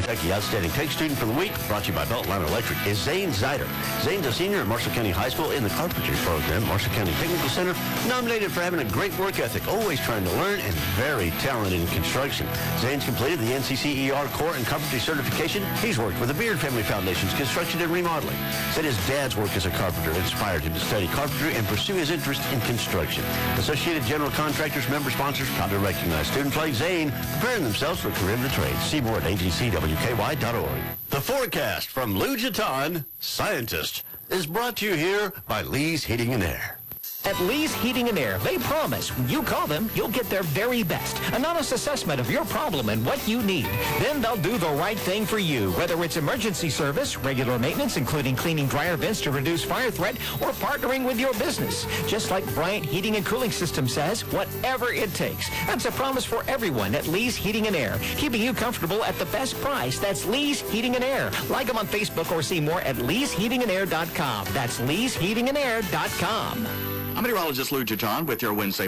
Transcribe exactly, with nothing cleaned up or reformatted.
Kentucky Outstanding Tech Student for the Week, brought to you by Beltline Electric, is Zane Zider. Zane's a senior at Marshall County High School in the carpentry program. Marshall County Technical Center, nominated for having a great work ethic, always trying to learn, and very talented in construction. Zane's completed the N C C E R Core and Carpentry certification. He's worked with the Beard Family Foundation's construction and remodeling. Said his dad's work as a carpenter inspired him to study carpentry and pursue his interest in construction. Associated General Contractors, member sponsors, proud to recognize students like Zane preparing themselves for a career in the trades. See more at A G C W K Y dot org. The forecast from Lou Jitan, scientist, is brought to you here by Lee's Heating and Air. At Lee's Heating and Air, they promise when you call them, you'll get their very best. An honest assessment of your problem and what you need. Then they'll do the right thing for you, whether it's emergency service, regular maintenance, including cleaning dryer vents to reduce fire threat, or partnering with your business. Just like Bryant Heating and Cooling System says, whatever it takes. That's a promise for everyone at Lee's Heating and Air, keeping you comfortable at the best price. That's Lee's Heating and Air. Like them on Facebook or see more at lees heating and air dot com. That's lees heating and air dot com. I'm meteorologist Lou Jitan with your Wednesday